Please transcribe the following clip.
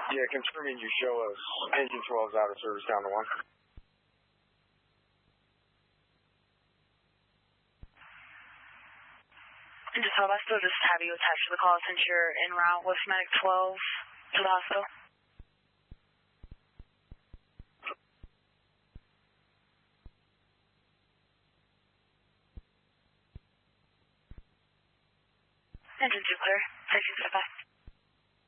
Yeah, confirming you show us engine 12 is out of service down to 1. Engine 12, I still just have you attached to the call since you're en route with Medic 12 to the hospital. Engine 2 clear. Taking to the back.